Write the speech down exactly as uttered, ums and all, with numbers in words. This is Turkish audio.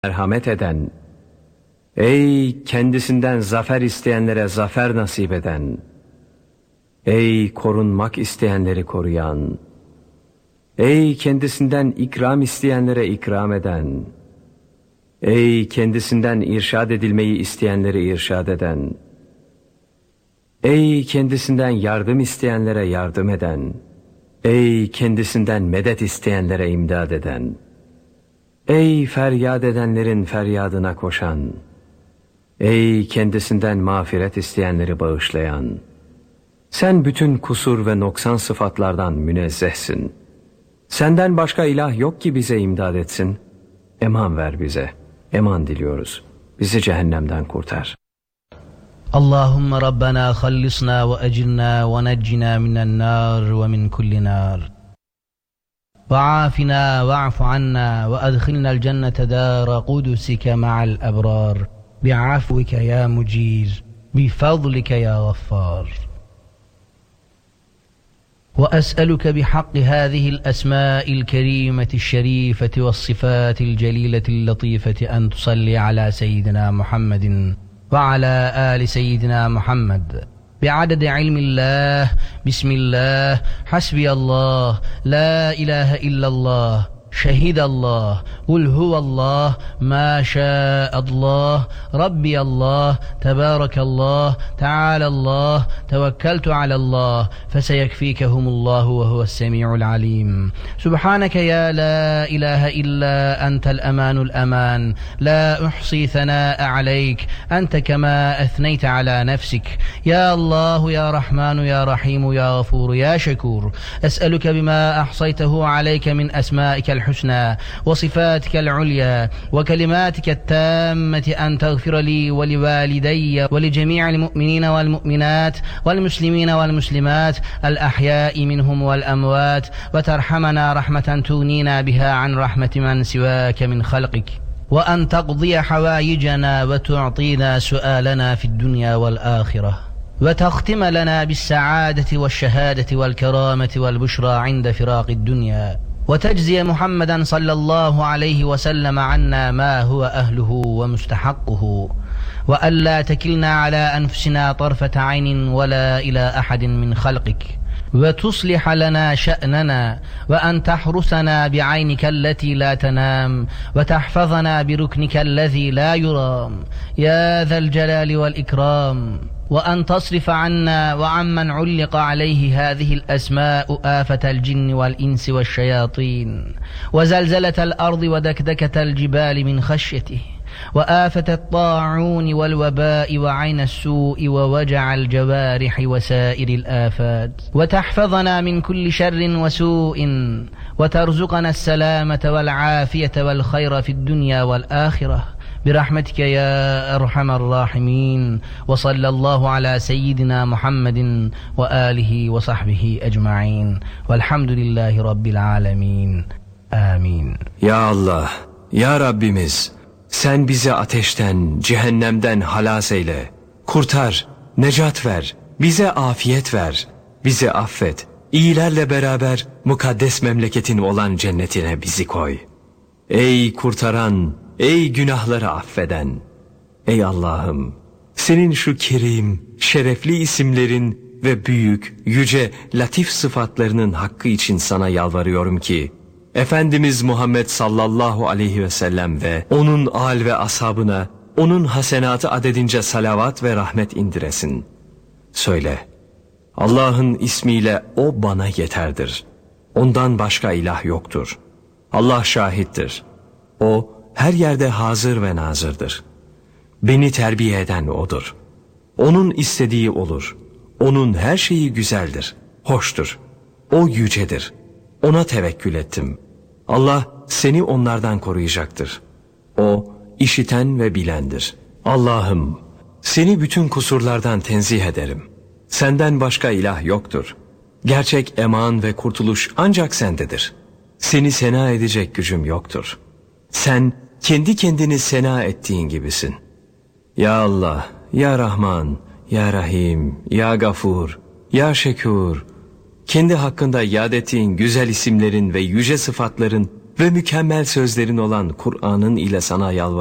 merhamet eden, ey kendisinden zafer isteyenlere zafer nasip eden, ey korunmak isteyenleri koruyan, ey kendisinden ikram isteyenlere ikram eden, ey kendisinden irşad edilmeyi isteyenleri irşad eden, ey kendisinden yardım isteyenlere yardım eden, ey kendisinden medet isteyenlere imdad eden, ey feryat edenlerin feryadına koşan, ey kendisinden mağfiret isteyenleri bağışlayan, sen bütün kusur ve noksan sıfatlardan münezzehsin. Senden başka ilah yok ki bize imdad etsin. Eman ver bize, eman diliyoruz. Bizi cehennemden kurtar. Allahümme Rabbena hallisna ve ecilna ve neccina minen nar ve min kulli nar. وعافنا واعف عنا وأدخلنا الجنة دار قدسك مع الأبرار بعفوك يا مجير بفضلك يا غفار. وأسألك بحق هذه الأسماء الكريمة الشريفة والصفات الجليلة اللطيفة أن تصلي على سيدنا محمد وعلى آل سيدنا محمد بعدد علم الله بسم الله حسبي الله لا إله إلا الله شهد الله قل هو الله ما شاء الله ربي الله تبارك الله تعالى الله توكلت على الله فسيكفيكهم الله وهو السميع العليم. سبحانك يا لا إله إلا أنت الأمان الأمان لا أحصي ثناء عليك أنت كما أثنيت على نفسك. يا الله يا رحمن يا رحيم يا غفور يا شكور أسألك بما أحصيته عليك من أسمائك الحسنى وصفاتك العليا وكلماتك التامة أن تغفر لي ولوالدي ولجميع المؤمنين والمؤمنات والمسلمين والمسلمات الأحياء منهم والأموات وترحمنا رحمة تغنينا بها عن رحمة من سواك من خلقك وأن تقضي حوائجنا وتعطينا سؤالنا في الدنيا والآخرة وتختم لنا بالسعادة والشهادة والكرامة والبشرى عند فراق الدنيا وتجزي محمدا صلى الله عليه وسلم عنا ما هو أهله ومستحقه وألا تكلنا على أنفسنا طرفة عين ولا إلى أحد من خلقك وتصلح لنا شأننا وأن تحرسنا بعينك التي لا تنام وتحفظنا بركنك الذي لا يرام يا ذا الجلال والإكرام وأن تصرف عنا وعمن علق عليه هذه الأسماء آفة الجن والإنس والشياطين وزلزلة الأرض ودكدكة الجبال من خشيته وآفة الطاعون والوباء وعين السوء ووجع الجوارح وسائر الآفات وتحفظنا من كل شر وسوء وترزقنا السلامة والعافية والخير في الدنيا والآخرة برحمتك يا أرحم الراحمين وصلى الله على سيدنا محمد وآله وصحبه أجمعين والحمد لله رب العالمين آمين. Ya Allah, Ya Rabbimiz, sen bizi ateşten, cehennemden halas eyle, kurtar, necat ver, bize afiyet ver, bizi affet, iyilerle beraber mukaddes memleketin olan cennetine bizi koy. Ey kurtaran, ey günahları affeden, ey Allah'ım, senin şu kerim, şerefli isimlerin ve büyük, yüce, latif sıfatlarının hakkı için sana yalvarıyorum ki, Efendimiz Muhammed sallallahu aleyhi ve sellem ve onun âl ve ashabına, onun hasenatı adedince salavat ve rahmet indiresin. Söyle, Allah'ın ismiyle o bana yeterdir. Ondan başka ilah yoktur. Allah şahittir. O, her yerde hazır ve nazırdır. Beni terbiye eden O'dur. O'nun istediği olur. O'nun her şeyi güzeldir, hoştur. O yücedir. O'na tevekkül ettim. Allah seni onlardan koruyacaktır. O işiten ve bilendir. Allah'ım, seni bütün kusurlardan tenzih ederim. Senden başka ilah yoktur. Gerçek eman ve kurtuluş ancak sendedir. Seni sena edecek gücüm yoktur. Sen kendi kendini sena ettiğin gibisin. Ya Allah, Ya Rahman, Ya Rahim, Ya Gafur, Ya Şekur, kendi hakkında yad ettiğin güzel isimlerin ve yüce sıfatların ve mükemmel sözlerin olan Kur'an'ın ile sana yalvarıyorum.